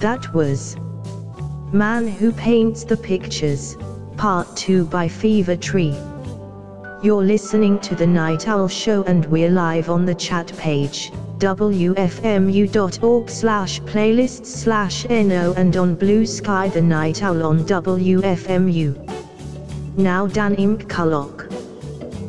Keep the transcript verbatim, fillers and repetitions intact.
That was Man Who Paints the Pictures, Part two by Fever Tree. You're listening to The Night Owl Show and we're live on the chat page, w f m u dot org slash playlists slash no, and on Blue Sky The Night Owl on W F M U. Now Dan Imkalok.